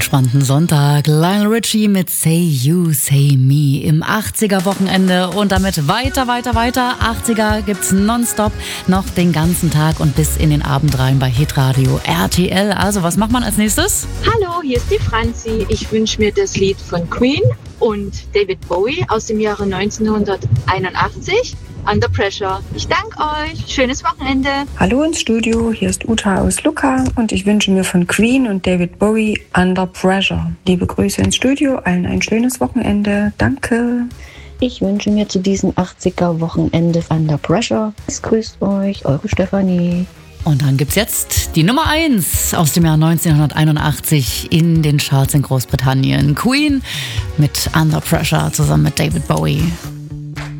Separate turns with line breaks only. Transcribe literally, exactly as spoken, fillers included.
entspannten Sonntag. Lionel Richie mit Say You, Say Me im achtziger-Wochenende und damit weiter, weiter, weiter. achtziger gibt's nonstop noch den ganzen Tag und bis in den Abend rein bei Hitradio R T L. Also, was macht man als nächstes?
Hallo, hier ist die Franzi. Ich wünsche mir das Lied von Queen und David Bowie aus dem Jahre neunzehnhunderteinundachtzig. Under Pressure. Ich danke euch. Schönes Wochenende.
Hallo ins Studio, hier ist Uta aus Lucca und ich wünsche mir von Queen und David Bowie Under Pressure. Liebe Grüße ins Studio, allen ein schönes Wochenende. Danke.
Ich wünsche mir zu diesem achtziger-Wochenende Under Pressure. Es grüßt euch, eure Stefanie.
Und dann gibt's jetzt die Nummer eins aus dem Jahr neunzehnhunderteinundachtzig in den Charts in Großbritannien. Queen mit Under Pressure zusammen mit David Bowie.